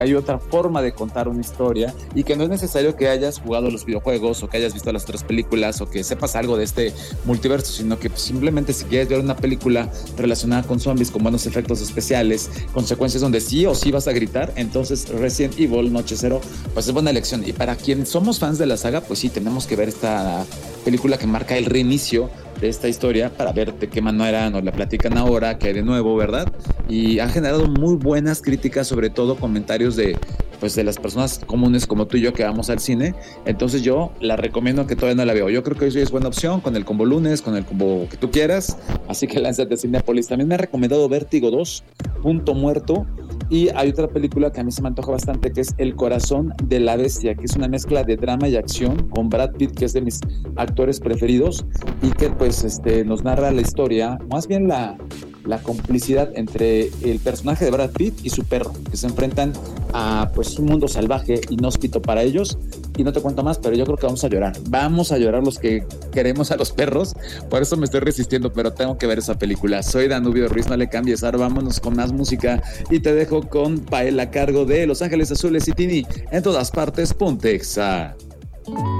hay otra forma de contar una historia y que no es necesario que hayas jugado los videojuegos o que hayas visto las otras películas o que sepas algo de este multiverso, sino que pues, simplemente si quieres ver una película relacionada con zombies, con buenos efectos especiales, consecuencias donde sí o sí vas a gritar, entonces Resident Evil Noche Cero pues es buena elección. Y para quienes somos fans de la saga, pues sí, tenemos que ver esta película que marca el reinicio de esta historia para ver de qué manera nos la platican ahora, qué hay de nuevo, ¿verdad? Y ha generado muy buenas críticas, sobre todo comentarios de, pues, de las personas comunes como tú y yo que vamos al cine. Entonces yo la recomiendo, que todavía no la veo. Yo creo que hoy es buena opción con el combo lunes, con el combo que tú quieras. Así que lánzate a Cinépolis. También me ha recomendado Vértigo 2, Punto Muerto. Y hay otra película que a mí se me antoja bastante, que es El Corazón de la Bestia, que es una mezcla de drama y acción con Brad Pitt, que es de mis actores preferidos, y que pues nos narra la historia, más bien la complicidad entre el personaje de Brad Pitt y su perro, que se enfrentan a pues un mundo salvaje, inhóspito para ellos. Y no te cuento más, pero yo creo que vamos a llorar los que queremos a los perros, por eso me estoy resistiendo, pero tengo que ver esa película. Soy Danubio Ruiz, no le cambies, ahora vámonos con más música y te dejo con Pael a cargo de Los Ángeles Azules y Tini, en todas partes, Pontexa.